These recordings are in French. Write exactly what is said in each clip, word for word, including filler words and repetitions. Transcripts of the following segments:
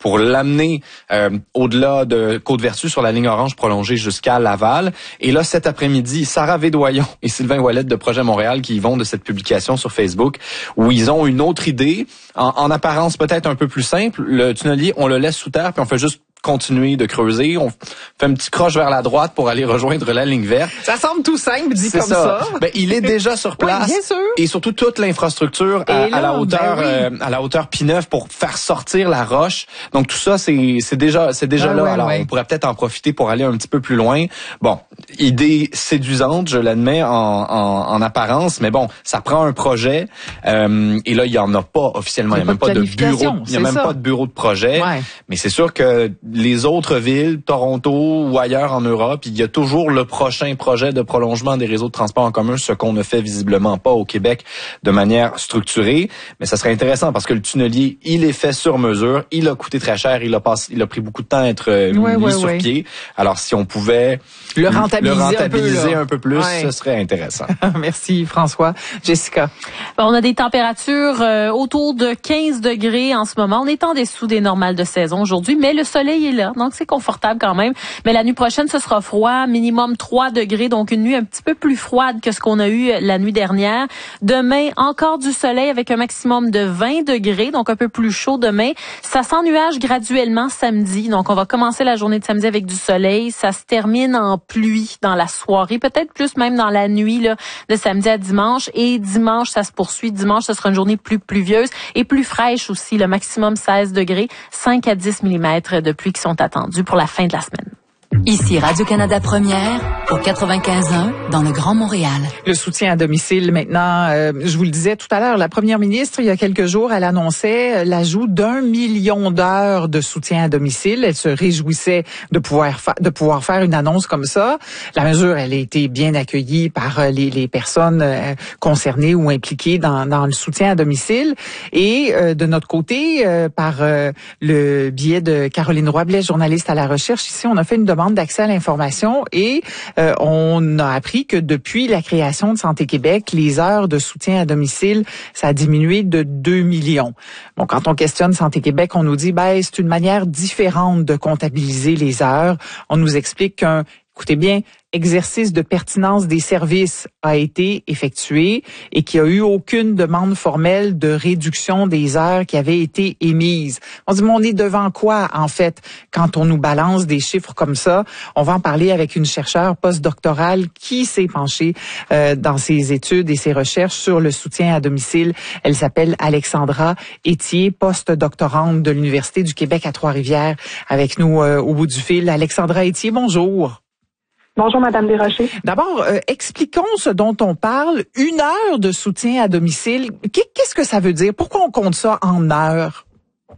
pour l'amener euh, au-delà de Côte-Vertu sur la ligne orange prolongée jusqu'à Laval. Et là, cet après-midi, Sarah Védoyon et Sylvain Ouellette de Projet Montréal qui y vont de cette publication sur Facebook où ils ont une autre idée, en, en apparence peut-être un peu plus simple. Le tunnelier, on le laisse sous terre puis on fait juste continuer de creuser. On fait un petit croche vers la droite pour aller rejoindre la ligne verte. Ça semble tout simple, dit c'est comme ça. ça. Ben, il est déjà sur place. Oui, bien sûr. Et surtout toute l'infrastructure à, là, à la hauteur, ben oui. euh, à la hauteur P neuf pour faire sortir la roche. Donc tout ça, c'est, c'est déjà, c'est déjà ben là. Ouais, Alors ouais. on pourrait peut-être en profiter pour aller un petit peu plus loin. Bon, idée séduisante, je l'admets en, en, en apparence, mais bon, ça prend un projet. Euh, et là, il y en a pas officiellement. Il y a même pas de bureau. Il y a même ça. pas de bureau de projet. Ouais. Mais c'est sûr que les autres villes, Toronto ou ailleurs en Europe, il y a toujours le prochain projet de prolongement des réseaux de transport en commun, ce qu'on ne fait visiblement pas au Québec de manière structurée. Mais ça serait intéressant parce que le tunnelier, il est fait sur mesure, il a coûté très cher, il a passé, il a pris beaucoup de temps à être ouais, mis ouais, sur ouais. pied. Alors si on pouvait le rentabiliser, le rentabiliser un peu, un peu plus, ouais. ce serait intéressant. Merci François. Jessica. Bon, on a des températures euh, autour de quinze degrés en ce moment. On est en dessous des normales de saison aujourd'hui, mais le soleil est là, donc c'est confortable quand même. Mais la nuit prochaine, ce sera froid, minimum trois degrés, donc une nuit un petit peu plus froide que ce qu'on a eu la nuit dernière. Demain, encore du soleil avec un maximum de vingt degrés, donc un peu plus chaud demain. Ça s'ennuage graduellement samedi, donc on va commencer la journée de samedi avec du soleil. Ça se termine en pluie dans la soirée, peut-être plus même dans la nuit là, de samedi à dimanche. Et dimanche, ça se poursuit. Dimanche, ce sera une journée plus pluvieuse et plus fraîche aussi, le maximum seize degrés, cinq à dix millimètres de pluie qui sont attendus pour la fin de la semaine. Ici Radio-Canada Première, au quatre-vingt-quinze un, dans le Grand Montréal. Le soutien à domicile, maintenant, euh, je vous le disais tout à l'heure, la première ministre, il y a quelques jours, elle annonçait l'ajout d'un million d'heures de soutien à domicile. Elle se réjouissait de pouvoir, fa- de pouvoir faire une annonce comme ça. La mesure, elle a été bien accueillie par les, les personnes euh, concernées ou impliquées dans, dans le soutien à domicile. Et euh, de notre côté, euh, par euh, le biais de Caroline Roy-Blais, journaliste à la recherche, ici, on a fait une demande d'accès à l'information et euh, on a appris que depuis la création de Santé Québec, les heures de soutien à domicile, ça a diminué de deux millions. Bon, quand on questionne Santé Québec, on nous dit ben c'est une manière différente de comptabiliser les heures. On nous explique qu'un Écoutez bien, exercice de pertinence des services a été effectué et qu'il n'y a eu aucune demande formelle de réduction des heures qui avait été émise. On se dit, mais on est devant quoi, en fait, quand on nous balance des chiffres comme ça? On va en parler avec une chercheure postdoctorale qui s'est penchée euh, dans ses études et ses recherches sur le soutien à domicile. Elle s'appelle Alexandra Etier, postdoctorante de l'Université du Québec à Trois-Rivières, avec nous euh, au bout du fil. Alexandra Etier, bonjour. Bonjour, Madame Desrochers. D'abord, euh, expliquons ce dont on parle. Une heure de soutien à domicile, qu'est-ce que ça veut dire? Pourquoi on compte ça en heures?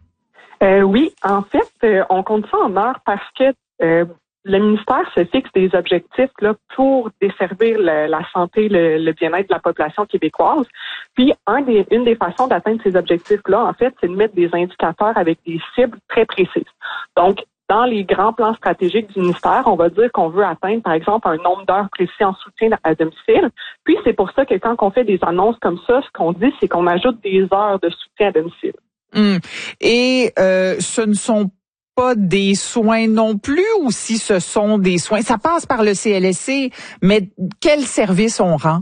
Euh, oui, en fait, euh, on compte ça en heures parce que euh, le ministère se fixe des objectifs là pour desservir le, la santé, le, le bien-être de la population québécoise. Puis, un des, une des façons d'atteindre ces objectifs-là, en fait, c'est de mettre des indicateurs avec des cibles très précises. Donc, dans les grands plans stratégiques du ministère, on va dire qu'on veut atteindre, par exemple, un nombre d'heures précis en soutien à domicile. Puis, c'est pour ça que quand on fait des annonces comme ça, ce qu'on dit, c'est qu'on ajoute des heures de soutien à domicile. Hum. Et euh, ce ne sont pas des soins non plus, ou si ce sont des soins, ça passe par le C L S C, mais quel service on rend?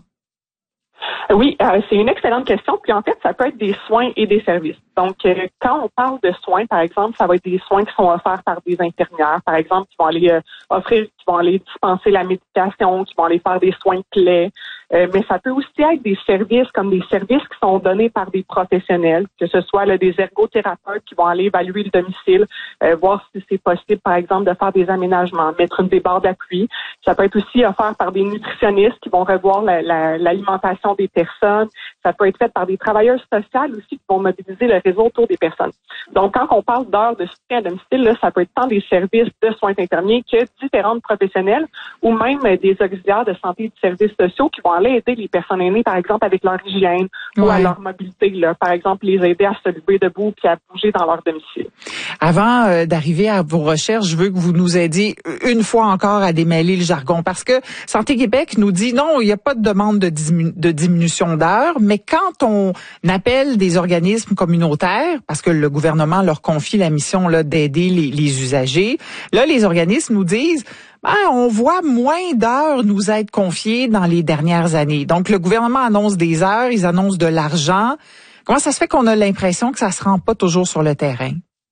Oui, euh, c'est une excellente question. Puis en fait, ça peut être des soins et des services. Donc, euh, quand on parle de soins, par exemple, ça va être des soins qui sont offerts par des infirmières, par exemple, qui vont aller euh, offrir, qui vont aller dispenser la médication, qui vont aller faire des soins de plaie. Euh, mais ça peut aussi être des services comme des services qui sont donnés par des professionnels, que ce soit là, des ergothérapeutes qui vont aller évaluer le domicile, euh, voir si c'est possible, par exemple, de faire des aménagements, mettre une des barres d'appui. Ça peut être aussi offert par des nutritionnistes qui vont revoir la, la, l'alimentation des personnes. Ça peut être fait par des travailleurs sociaux aussi qui vont mobiliser le réseau autour des personnes. Donc, quand on parle d'heures de soutien à domicile, là, ça peut être tant des services de soins infirmiers que différents professionnels ou même des auxiliaires de santé et de services sociaux qui vont aller aider les personnes aînées, par exemple, avec leur hygiène ouais. ou à leur mobilité. Là. Par exemple, les aider à se lever debout puis à bouger dans leur domicile. Avant euh, d'arriver à vos recherches, je veux que vous nous aidiez une fois encore à démêler le jargon parce que Santé Québec nous dit non, il n'y a pas de demande de, diminu- de diminution d'heures, mais quand on appelle des organismes communautaires communautaires, parce que le gouvernement leur confie la mission là d'aider les, les usagers. Là, les organismes nous disent, ben, on voit moins d'heures nous être confiées dans les dernières années. Donc, le gouvernement annonce des heures, ils annoncent de l'argent. Comment ça se fait qu'on a l'impression que ça se rend pas toujours sur le terrain?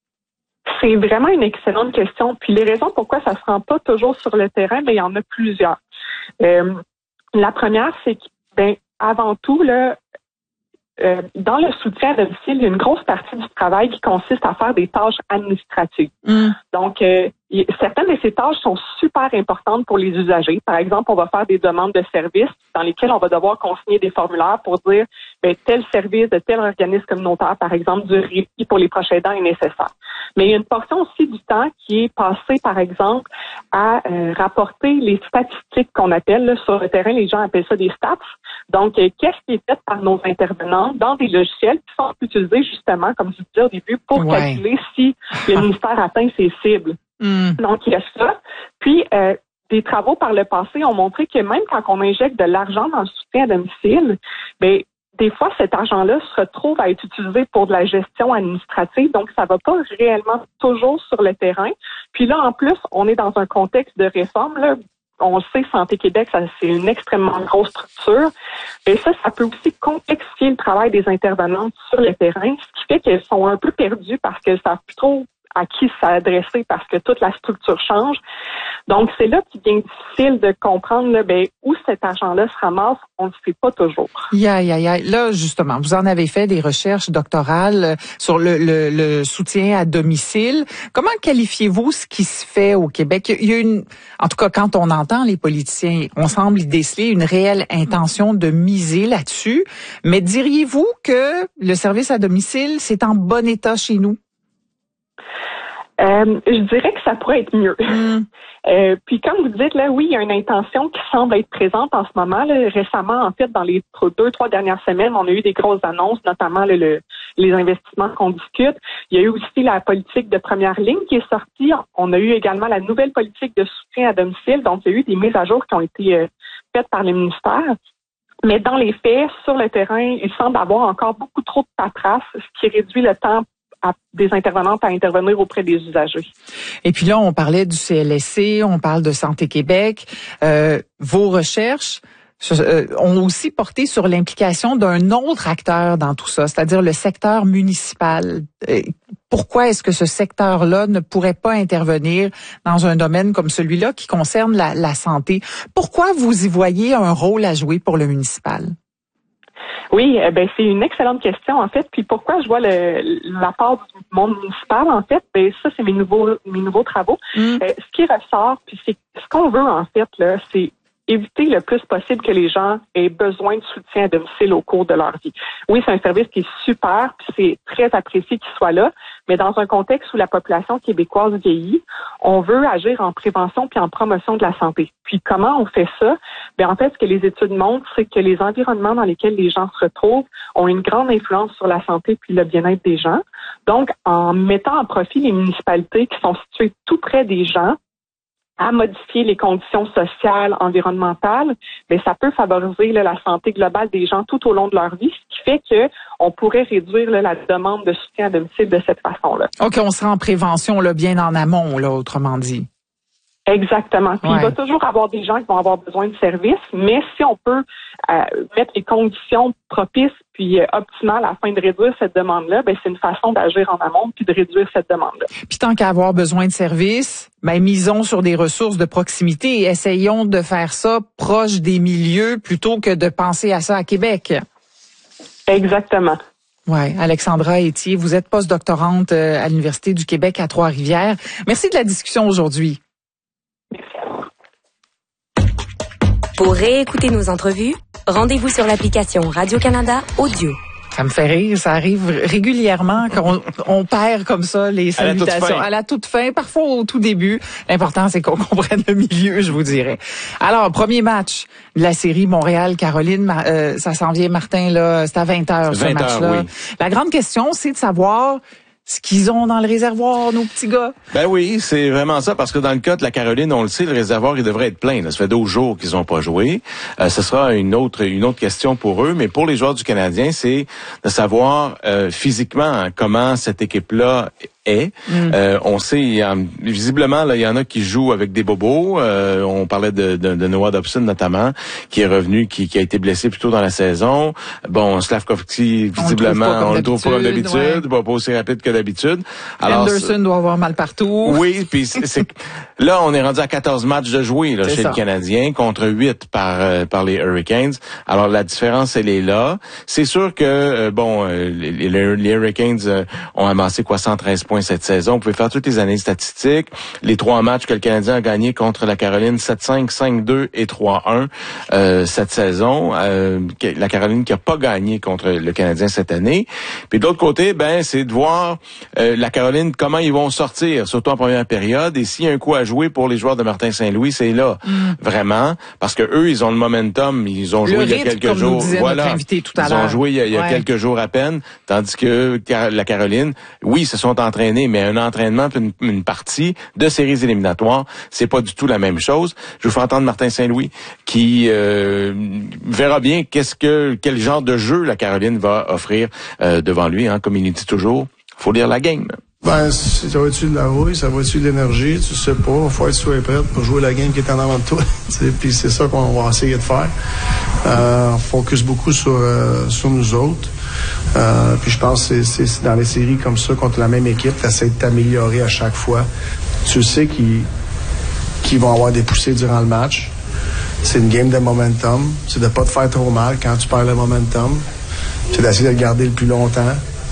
C'est vraiment une excellente question. Puis les raisons pourquoi ça se rend pas toujours sur le terrain, ben il y en a plusieurs. Euh, la première, c'est que ben avant tout là, euh, dans le soutien à domicile, il y a une grosse partie du travail qui consiste à faire des tâches administratives. Mm. Donc, euh, y, certaines de ces tâches sont super importantes pour les usagers. Par exemple, on va faire des demandes de services dans lesquelles on va devoir consigner des formulaires pour dire ben, tel service de tel organisme communautaire, par exemple, du répit pour les proches aidants est nécessaire. Mais il y a une portion aussi du temps qui est passée, par exemple, à euh, rapporter les statistiques qu'on appelle là, sur le terrain. Les gens appellent ça des stats. Donc, euh, qu'est-ce qui est fait par nos intervenants dans des logiciels qui sont utilisés justement, comme je disais au début, pour ouais. calculer si le ministère atteint ses cibles. Mm. Donc, il y a ça. Puis, euh, des travaux par le passé ont montré que même quand on injecte de l'argent dans le soutien à domicile, bien, des fois, cet argent-là se retrouve à être utilisé pour de la gestion administrative, donc ça va pas réellement toujours sur le terrain. Puis là, en plus, on est dans un contexte de réforme, là. On le sait, Santé Québec, ça, c'est une extrêmement grosse structure. Et ça, ça peut aussi complexifier le travail des intervenantes sur le terrain, ce qui fait qu'elles sont un peu perdues parce qu'elles savent plus trop à qui s'adresser parce que toute la structure change. Donc, c'est là qu'il devient difficile de comprendre là, ben, où cet argent-là se ramasse. On ne le sait pas toujours. Ya, ya, ya. Là, justement, vous en avez fait des recherches doctorales sur le, le, le soutien à domicile. Comment qualifiez-vous ce qui se fait au Québec? Il y a une, en tout cas, quand on entend les politiciens, on semble y déceler une réelle intention de miser là-dessus. Mais diriez-vous que le service à domicile, c'est en bon état chez nous? Euh, je dirais que ça pourrait être mieux. Mm. Euh, puis comme vous dites, là, oui, il y a une intention qui semble être présente en ce moment. Là. Récemment, en fait, dans les deux, trois dernières semaines, on a eu des grosses annonces, notamment là, le, les investissements qu'on discute. Il y a eu aussi la politique de première ligne qui est sortie. On a eu également la nouvelle politique de soutien à domicile. Donc, il y a eu des mises à jour qui ont été euh, faites par les ministères. Mais dans les faits, sur le terrain, il semble avoir encore beaucoup trop de paperasse, ce qui réduit le temps à des intervenantes à intervenir auprès des usagers. Et puis là, on parlait du C L S C, on parle de Santé Québec. Euh, vos recherches euh, ont aussi porté sur l'implication d'un autre acteur dans tout ça, c'est-à-dire le secteur municipal. Euh, pourquoi est-ce que ce secteur-là ne pourrait pas intervenir dans un domaine comme celui-là qui concerne la, la santé? Pourquoi vous y voyez un rôle à jouer pour le municipal? Oui, eh ben c'est une excellente question en fait. Puis pourquoi je vois le, la part du monde municipal en fait, ben ça c'est mes nouveaux mes nouveaux travaux. Mm. Euh, ce qui ressort, puis c'est ce qu'on veut en fait là, c'est éviter le plus possible que les gens aient besoin de soutien à domicile au cours de leur vie. Oui, c'est un service qui est super, puis c'est très apprécié qu'il soit là, mais dans un contexte où la population québécoise vieillit, on veut agir en prévention puis en promotion de la santé. Puis comment on fait ça? Bien, en fait, ce que les études montrent, c'est que les environnements dans lesquels les gens se retrouvent ont une grande influence sur la santé puis le bien-être des gens. Donc, en mettant en profit les municipalités qui sont situées tout près des gens, à modifier les conditions sociales, environnementales, mais ça peut favoriser là, la santé globale des gens tout au long de leur vie, ce qui fait que on pourrait réduire là, la demande de soutien à domicile de cette façon-là. OK, on sera en prévention là, bien en amont, là, autrement dit. Exactement. Puis ouais. Il va toujours avoir des gens qui vont avoir besoin de services, mais si on peut euh, mettre les conditions propices puis euh, optimales afin de réduire cette demande-là, ben c'est une façon d'agir en amont puis de réduire cette demande-là. Puis tant qu'à avoir besoin de services, ben misons sur des ressources de proximité et essayons de faire ça proche des milieux plutôt que de penser à ça à Québec. Exactement. Ouais, Alexandra Etier, vous êtes postdoctorante à l'Université du Québec à Trois-Rivières. Merci de la discussion aujourd'hui. Pour réécouter nos entrevues, rendez-vous sur l'application Radio-Canada Audio. Ça me fait rire, ça arrive régulièrement qu'on on perd comme ça les salutations. À la toute fin, parfois au tout début. L'important, c'est qu'on comprenne le milieu, je vous dirais. Alors, premier match de la série Montréal-Caroline, euh, ça s'en vient, Martin, là, c'est à vingt heures ce match-là. Oui. La grande question, c'est de savoir ce qu'ils ont dans le réservoir, nos petits gars? Ben oui, c'est vraiment ça, parce que dans le cas de la Caroline, on le sait, le réservoir, il devrait être plein. Là. Ça fait douze jours qu'ils n'ont pas joué. Euh, ce sera une autre une autre question pour eux, mais pour les joueurs du Canadien, c'est de savoir euh, physiquement hein, comment cette équipe-là est. Mm. Euh, on sait, il y a, visiblement, là, il y en a qui jouent avec des bobos. Euh, on parlait de, de, de Noah Dobson notamment, qui est revenu, qui, qui a été blessé plus tôt dans la saison. Bon, Slavkovski, visiblement, on le trouve pas comme d'habitude, ouais. pas, pas aussi rapide que d'habitude. Alors, Anderson doit avoir mal partout. Oui, puis c'est, c'est là, on est rendu à quatorze matchs de jouer là, chez ça. Le Canadien, contre huit par euh, par les Hurricanes. Alors, la différence, elle est là. C'est sûr que, euh, bon, euh, les, les, les Hurricanes euh, ont amassé quoi, cent treize points cette saison. Vous pouvez faire toutes les années statistiques. Les trois matchs que le Canadien a gagnés contre la Caroline, sept cinq, cinq deux et trois un euh, cette saison. Euh, la Caroline qui a pas gagné contre le Canadien cette année. Puis de l'autre côté, ben c'est de voir euh, la Caroline comment ils vont sortir, surtout en première période. Et s'il y a un coup à jouer pour les joueurs de Martin Saint-Louis, c'est là, mm. vraiment, parce que eux, ils ont le momentum. Ils ont joué le il y a rythme, quelques comme jours. Nous disait voilà, notre invité tout à ils l'heure. ont joué il y a, il y a ouais. quelques jours à peine, tandis que la Caroline, oui, ils se sont entraînés, mais un entraînement puis une, une partie de séries éliminatoires, c'est pas du tout la même chose. Je vous fais entendre Martin Saint-Louis qui euh, verra bien qu'est-ce que quel genre de jeu la Caroline va offrir euh, devant lui, hein, comme il dit toujours. Faut lire la game. Ben, ça va-tu de la rouille, ça va-tu de l'énergie, tu sais pas. Il faut être soit prêt pour jouer la game qui est en avant de toi. Puis c'est ça qu'on va essayer de faire. Euh, on focus beaucoup sur, euh, sur nous autres. Euh, puis je pense que c'est, c'est dans les séries comme ça, contre la même équipe, tu essaies de t'améliorer à chaque fois. Tu sais qu'ils, qu'ils vont avoir des poussées durant le match. C'est une game de momentum. C'est de pas te faire trop mal quand tu perds le momentum. C'est d'essayer de le garder le plus longtemps.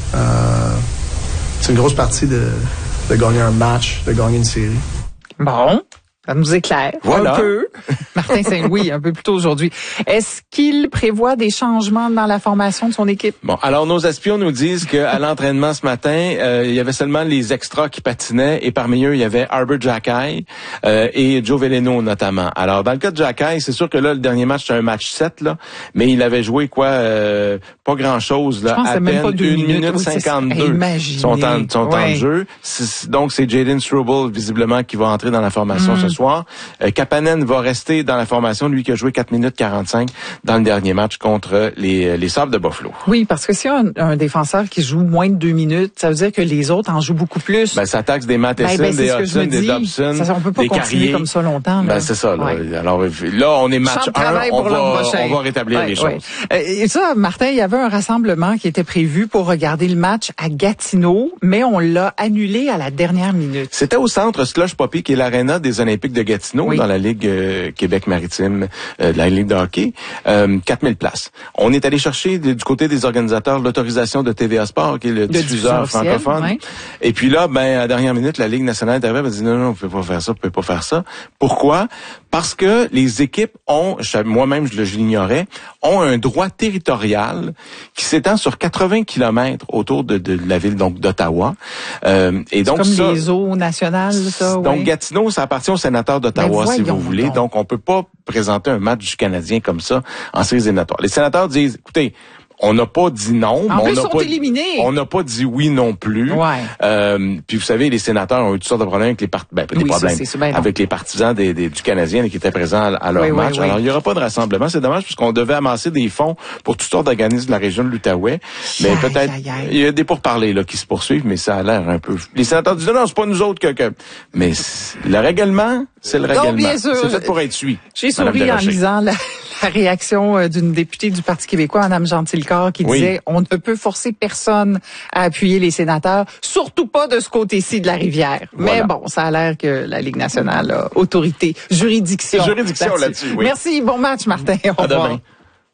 Euh, c'est une grosse partie de, de gagner un match, de gagner une série. Bon. Ça nous éclaire voilà. un peu. Martin Saint-Louis, un peu plus tôt aujourd'hui. Est-ce qu'il prévoit des changements dans la formation de son équipe? Bon, alors nos espions nous disent qu'à l'entraînement ce matin, euh, il y avait seulement les extras qui patinaient et parmi eux, il y avait Arbor Xhekaj euh, et Joe Veleno notamment. Alors, dans le cas de Xhekaj, c'est sûr que là, le dernier match, c'est un match sept, là, mais il avait joué quoi? Euh, pas grand-chose, là, à peine une minute cinquante-deux son temps, son temps ouais. de jeu. C'est, donc, c'est Jaden Struble, visiblement, qui va entrer dans la formation mm. ce soir. Euh, Kapanen va rester dans la formation, lui qui a joué quatre minutes quarante-cinq dans le dernier match contre les, les Sabres de Buffalo. Oui, parce que si un, un défenseur qui joue moins de deux minutes, ça veut dire que les autres en jouent beaucoup plus. Ben, ça taxe des Matheson, ben, ben, des Hudson, des Dobson, ça, on peut pas des continuer Carrier. Comme ça longtemps. Là. Ben, c'est ça. Là. Ouais. Alors là, on est match un, on va, on va rétablir ouais, les ouais. choses. Et ça, Martin, il y avait un rassemblement qui était prévu pour regarder le match à Gatineau, mais on l'a annulé à la dernière minute. C'était au centre Slush Poppy, qui est l'aréna des Olympiques de Gatineau, oui. dans la Ligue euh, Québec-Maritime, euh, de la Ligue de hockey. Euh, quatre mille places. On est allé chercher de, du côté des organisateurs l'autorisation de T V A Sport, qui est le, le diffuseur francophone. Ouais. Et puis là, ben, à la dernière minute, la Ligue nationale est arrivée et a dit non, non, vous pouvez pas faire ça, vous pouvez pas faire ça. Pourquoi? Parce que les équipes ont, moi-même je, je l'ignorais, ont un droit territorial qui s'étend sur quatre-vingts kilomètres autour de, de la ville donc d'Ottawa. Euh, et donc comme ça, les eaux nationales, ça. Donc ouais. Gatineau, ça appartient au sénateur d'Ottawa, si vous voulez. Donc. donc on peut pas présenter un match du Canadien comme ça en séries éliminatoires. Les sénateurs disent, écoutez, on n'a pas dit non, en mais plus, on n'a pas, éliminés. on n'a pas dit oui non plus. Ouais. Euh, puis vous savez, les sénateurs ont eu toutes sortes de problèmes avec les part... ben, des oui, problèmes ça, c'est, ben avec les partisans des, des, du Canadien qui étaient présents à, à leur oui, match. Oui, oui. Alors il y aura pas de rassemblement, c'est dommage puisqu'on devait amasser des fonds pour toutes sortes d'organismes de la région de l'Outaouais. Mais aïe, peut-être aïe, aïe. il y a des pourparlers là qui se poursuivent, mais ça a l'air un peu. Les sénateurs disent non, c'est pas nous autres que. que... Mais le règlement, c'est le règlement. Non, bien sûr. C'est fait pour être suivi. J'ai souri en lisant la, la réaction d'une députée du Parti québécois, Mme Gentilcorps, qui oui. disait on ne peut forcer personne à appuyer les sénateurs, surtout pas de ce côté-ci de la rivière. Voilà. Mais bon, ça a l'air que la Ligue nationale a autorité, juridiction. Juridiction là-dessus, là-dessus oui. Merci, bon match, Martin. Au à revoir. Demain.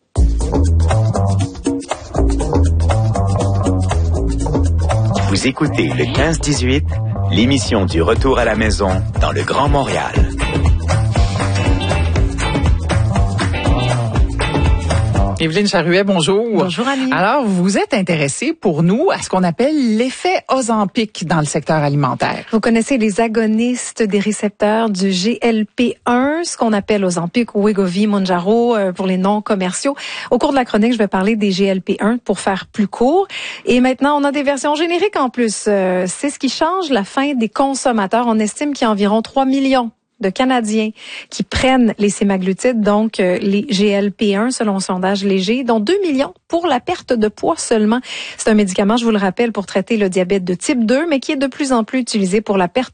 Vous écoutez le quinze dix-huit, l'émission du retour à la maison dans le Grand Montréal. Évelyne Charuet, bonjour. Bonjour Annie. Alors, vous vous êtes intéressée pour nous à ce qu'on appelle l'effet Ozempic dans le secteur alimentaire. Vous connaissez les agonistes des récepteurs du G L P un, ce qu'on appelle Ozempic, Wegovy, Mounjaro euh, pour les non commerciaux. Au cours de la chronique, je vais parler des G L P un pour faire plus court. Et maintenant, on a des versions génériques en plus. Euh, c'est ce qui change la faim des consommateurs. On estime qu'il y a environ trois millions de Canadiens qui prennent les sémaglutides, donc euh, les G L P un selon un sondage léger, dont deux millions pour la perte de poids seulement. C'est un médicament, je vous le rappelle, pour traiter le diabète de type deux, mais qui est de plus en plus utilisé pour la perte